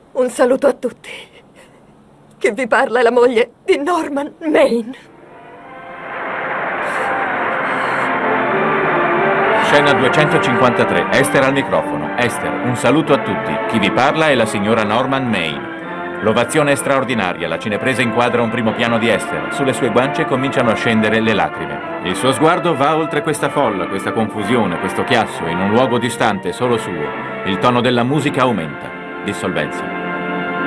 Un saluto a tutti. Chi vi parla è la moglie di Norman Maine. Scena 253. Esther al microfono. Esther, un saluto a tutti. Chi vi parla è la signora Norman Maine. L'ovazione è straordinaria. La cinepresa inquadra un primo piano di Esther. Sulle sue guance cominciano a scendere le lacrime. Il suo sguardo va oltre questa folla, questa confusione, questo chiasso, in un luogo distante, solo suo. Il tono della musica aumenta. Dissolvenza.